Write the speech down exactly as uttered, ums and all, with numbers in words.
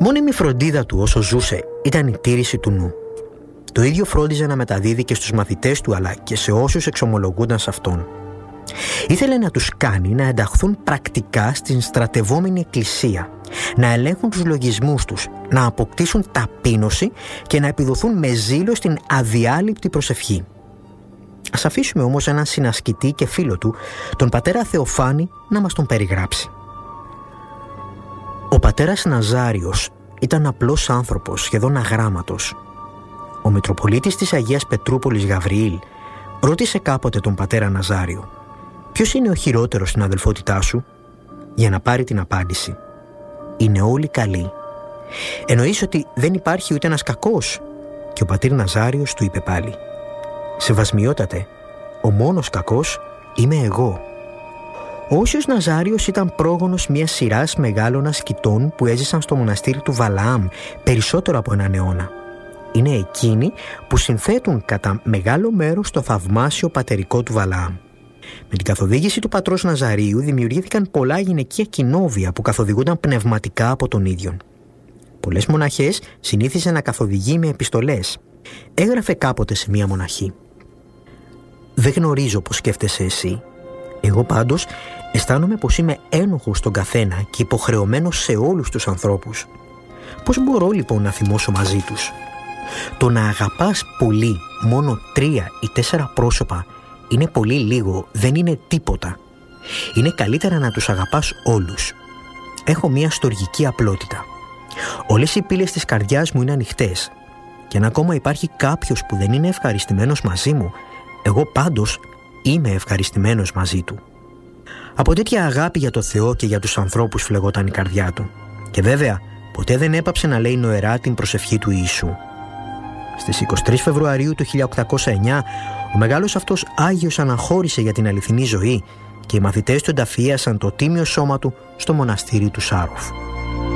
Μόνιμη φροντίδα του όσο ζούσε ήταν η τήρηση του νου. Το ίδιο φρόντιζε να μεταδίδει και στους μαθητές του, αλλά και σε όσους εξομολογούνταν σε αυτόν. Ήθελε να τους κάνει να ενταχθούν πρακτικά στην στρατευόμενη εκκλησία, να ελέγχουν τους λογισμούς τους, να αποκτήσουν ταπείνωση και να επιδοθούν με ζήλο στην αδιάλειπτη προσευχή. Ας αφήσουμε όμως έναν συνασκητή και φίλο του, τον πατέρα Θεοφάνη, να μας τον περιγράψει. Ο πατέρας Ναζάριος ήταν απλός άνθρωπος, σχεδόν αγράμματος. Ο Μητροπολίτης της Αγίας Πετρούπολης Γαβριήλ ρώτησε κάποτε τον πατέρα Ναζάριο: «Ποιος είναι ο χειρότερος στην αδελφότητά σου?» Για να πάρει την απάντηση: «Είναι όλοι καλοί». «Εννοείς ότι δεν υπάρχει ούτε ένας κακός?» Και ο πατήρ Ναζάριος του είπε πάλι: «Σεβασμιότατε, ο μόνος κακός είμαι εγώ». Ο Όσιος Ναζάριος ήταν πρόγονος μιας σειράς μεγάλων ασκητών που έζησαν στο μοναστήρι του Βαλαάμ περισσότερο από έναν αιώνα. Είναι εκείνοι που συνθέτουν κατά μεγάλο μέρος το θαυμάσιο πατερικό του Βαλαάμ. Με την καθοδήγηση του πατρός Ναζαρίου δημιουργήθηκαν πολλά γυναικεία κοινόβια που καθοδηγούνταν πνευματικά από τον ίδιον. Πολλές μοναχές συνήθιζε να καθοδηγεί με επιστολές. Έγραφε κάποτε σε μία μοναχή: «Δεν γνωρίζω πώς σκέφτεσαι εσύ. Εγώ πάντως αισθάνομαι πως είμαι ένοχος στον καθένα και υποχρεωμένος σε όλους τους ανθρώπους. Πώς μπορώ λοιπόν να θυμώσω μαζί τους? Το να αγαπάς πολύ μόνο τρία ή τέσσερα πρόσωπα είναι πολύ λίγο, δεν είναι τίποτα. Είναι καλύτερα να τους αγαπάς όλους. Έχω μια στοργική απλότητα. Όλες οι πύλες της καρδιάς μου είναι ανοιχτές. Και αν ακόμα υπάρχει κάποιος που δεν είναι ευχαριστημένος μαζί μου, εγώ πάντως είμαι ευχαριστημένος μαζί του». Από τέτοια αγάπη για το Θεό και για τους ανθρώπους φλεγόταν η καρδιά του. Και βέβαια ποτέ δεν έπαψε να λέει νοερά την προσευχή του Ιησού. Στις είκοσι τρεις Φεβρουαρίου του χίλια οκτακόσια εννιά ο μεγάλος αυτός Άγιος αναχώρησε για την αληθινή ζωή και οι μαθητές του ενταφίασαν το τίμιο σώμα του στο μοναστήρι του Σάροφ.